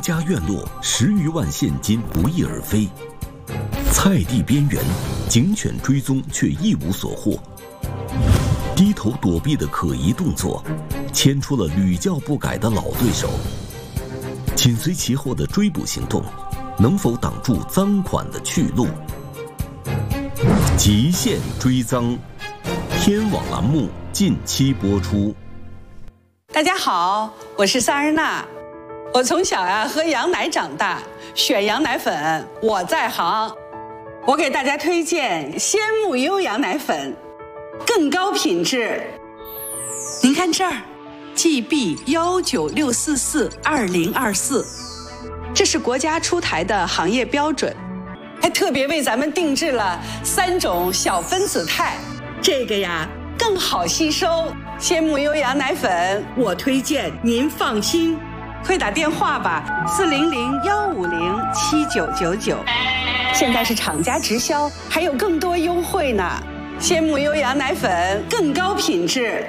家院落10余万现金不翼而飞，菜地边缘警犬追踪却一无所获，低头躲避的可疑动作牵出了屡教不改的老对手。紧随其后的追捕行动能否挡住赃款的去路？极限追赃，天网栏目近期播出。 大家好，我是萨日娜。我从小喝羊奶长大，选羊奶粉我在行。我给大家推荐鲜木优羊奶粉，更高品质。您看这儿 GB196442024，这是国家出台的行业标准，还特别为咱们定制了3种小分子肽，这个更好吸收。鲜木优羊奶粉我推荐您放心，快打电话吧，400-150-7999，现在是厂家直销，还有更多优惠呢。鲜木优羊奶粉更高品质。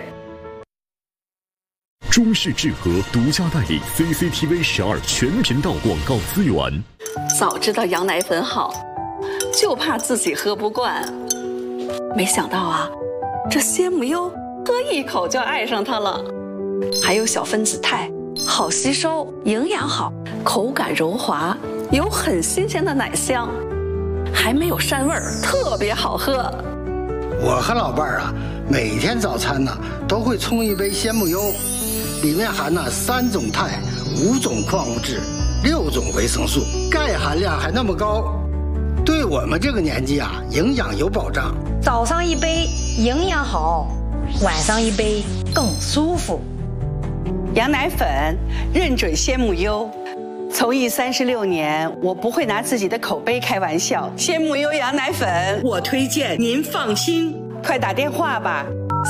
中视智和独家代理 CCTV12全频道广告资源。 早知道羊奶粉好，就怕自己喝不惯。没想到这鲜木优喝一口就爱上它了。还有小分子肽，好吸收，营养好，口感柔滑，有很新鲜的奶香，还没有膻味儿，特别好喝。 我和老伴儿每天早餐都会冲一杯鲜木优，里面含3种肽、5种矿物质、6种维生素，钙含量还那么高，对我们这个年纪营养有保障。 早上一杯营养好，晚上一杯更舒服。 羊奶粉认准鲜木优，从艺36年，我不会拿自己的口碑开玩笑。鲜木优羊奶粉我推荐您放心，快打电话吧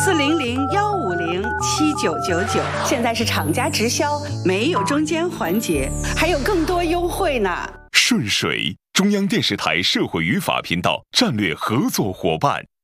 ，400-150-7999，现在是厂家直销，没有中间环节，还有更多优惠呢。 顺水，中央电视台社会与法频道战略合作伙伴。